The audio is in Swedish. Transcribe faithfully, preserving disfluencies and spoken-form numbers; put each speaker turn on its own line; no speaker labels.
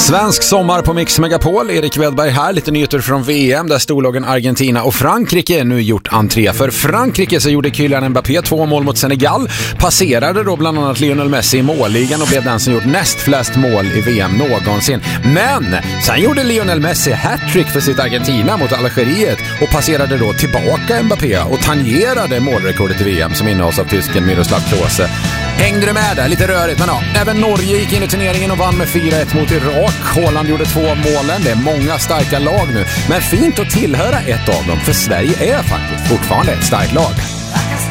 Svensk sommar på Mix Megapol. Erik Wedberg här, lite nyheter från V M där storlagen Argentina och Frankrike nu gjort entré. För Frankrike så gjorde Kylian Mbappé två mål mot Senegal, passerade då bland annat Lionel Messi i målligan och blev den som gjort näst flest mål i V M någonsin. Men sen gjorde Lionel Messi hattrick för sitt Argentina mot Algeriet och passerade då tillbaka Mbappé och tangerade målrekordet i V M som innehas av tysken Miroslav Klose. Hängde du med där? Lite rörigt, men ja. Även Norge gick in i turneringen och vann med fyra ett mot Irak. Holland gjorde två målen. Det är många starka lag nu. Men fint att tillhöra ett av dem, för Sverige är faktiskt fortfarande ett starkt lag.